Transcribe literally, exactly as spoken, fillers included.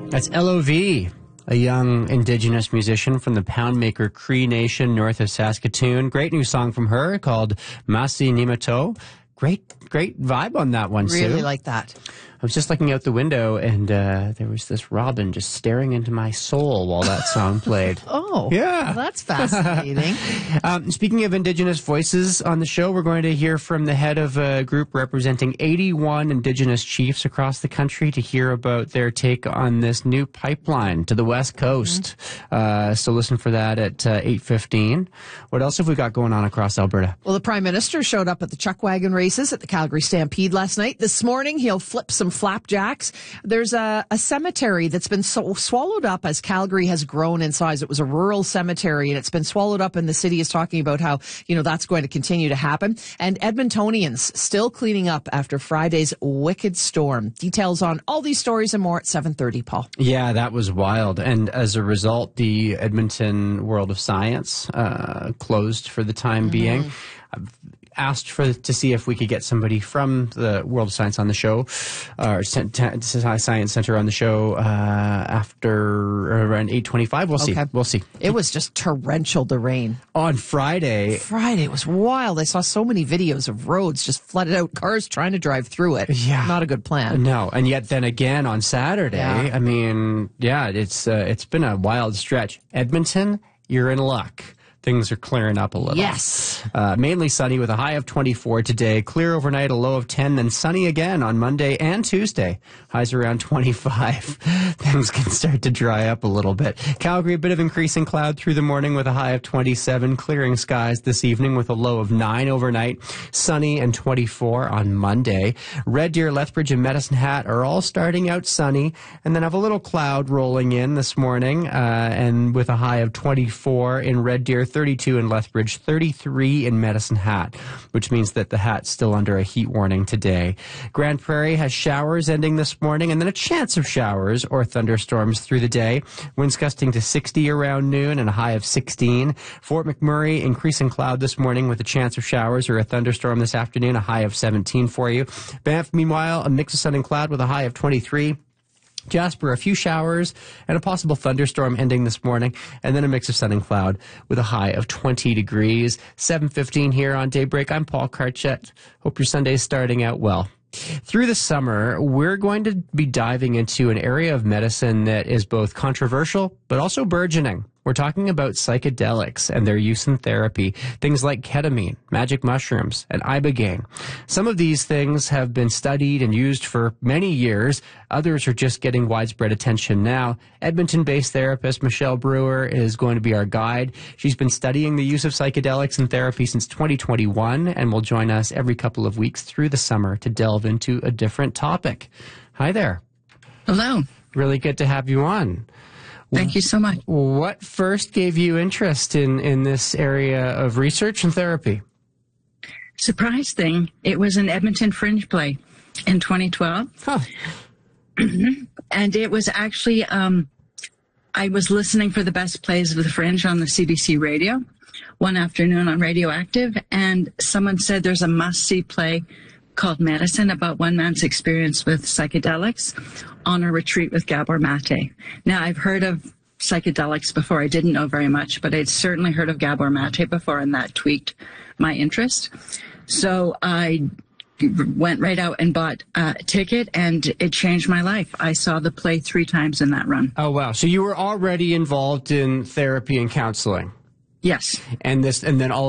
That's L O V, a young Indigenous musician from the Poundmaker Cree Nation north of Saskatoon. Great new song from her called Masi Nimato. Great, great vibe on that one, Sue. Really like that. I was just looking out the window, and uh, there was this robin just staring into my soul while that song played. Oh, yeah. Well, that's fascinating. um, speaking of Indigenous voices on the show, we're going to hear from the head of a group representing eighty-one Indigenous chiefs across the country to hear about their take on this new pipeline to the West Coast. Mm-hmm. Uh, so listen for that at uh, eight fifteen. What else have we got going on across Alberta? Well, the Prime Minister showed up at the chuck wagon races at the Calgary Stampede last night. This morning, he'll flip some flapjacks. There's a, a cemetery that's been so swallowed up as Calgary has grown in size. It was a rural cemetery, and it's been swallowed up, and the city is talking about how, you know, that's going to continue to happen. And Edmontonians still cleaning up after Friday's wicked storm. Details on all these stories and more at seven thirty, Paul. Yeah, that was wild. And as a result, the Edmonton World of Science uh, closed for the time mm-hmm. being. I've asked for to see if we could get somebody from the World of Science on the show, or Science Center on the show uh, after around eight twenty-five. We'll see. Okay. We'll see. It was just torrential, the rain. On Friday. Friday was wild. I saw so many videos of roads just flooded out, cars trying to drive through it. Yeah. Not a good plan. No. And yet then again on Saturday, yeah. I mean, yeah, it's uh, it's been a wild stretch. Edmonton, you're in luck. Things are clearing up a little. Yes. Uh, mainly sunny with a high of twenty-four today. Clear overnight, a low of ten. Then sunny again on Monday and Tuesday. Highs around twenty-five. Things can start to dry up a little bit. Calgary, a bit of increasing cloud through the morning with a high of twenty-seven. Clearing skies this evening with a low of nine overnight. Sunny and twenty-four on Monday. Red Deer, Lethbridge, and Medicine Hat are all starting out sunny. And then have a little cloud rolling in this morning. Uh, and with a high of twenty-four in Red Deer, thirty-two in Lethbridge, thirty-three in Medicine Hat, which means that the Hat's still under a heat warning today. Grand Prairie has showers ending this morning, and then a chance of showers or thunderstorms through the day. Winds gusting to sixty around noon and a high of sixteen. Fort McMurray, increasing cloud this morning with a chance of showers or a thunderstorm this afternoon, a high of seventeen for you. Banff, meanwhile, a mix of sun and cloud with a high of twenty-three. Jasper, a few showers and a possible thunderstorm ending this morning, and then a mix of sun and cloud with a high of twenty degrees. seven fifteen here on Daybreak. I'm Paul Karchet. Hope your Sunday's starting out well. Through the summer, we're going to be diving into an area of medicine that is both controversial but also burgeoning. We're talking about psychedelics and their use in therapy, things like ketamine, magic mushrooms, and ibogaine. Some of these things have been studied and used for many years. Others are just getting widespread attention now. Edmonton-based therapist Michelle Brewer is going to be our guide. She's been studying the use of psychedelics in therapy since twenty twenty-one and will join us every couple of weeks through the summer to delve into a different topic. Hi there. Hello. Really good to have you on. Thank you so much. What first gave you interest in, in this area of research and therapy? Surprise thing, it was an Edmonton Fringe play in twenty twelve. Huh. And it was actually, um, I was listening for the best plays of the Fringe on the C B C radio one afternoon on Radioactive, and someone said there's a must-see play called Medicine about one man's experience with psychedelics on a retreat with Gabor Mate. Now, I've heard of psychedelics before. I didn't know very much, but I'd certainly heard of Gabor Mate before, and that tweaked my interest. So I went right out and bought a ticket, and it changed my life. I saw the play three times in that run. Oh, wow. So you were already involved in therapy and counseling? Yes. And this, and then all